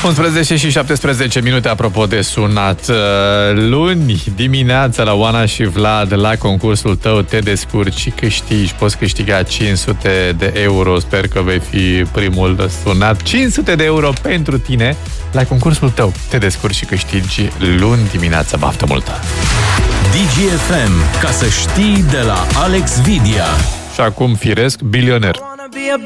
11 și 17 minute, apropo de sunat. Luni dimineața la Oana și Vlad, la concursul tău Te descurci și câștigi. Poți câștiga 500 de euro. Sper că vei fi primul sunat. 500 de euro pentru tine la concursul tău Te descurci și câștigi luni dimineața. Baftă multă! DGFM, ca să știi, de la Alex Vidia. Și acum, firesc, bilioner.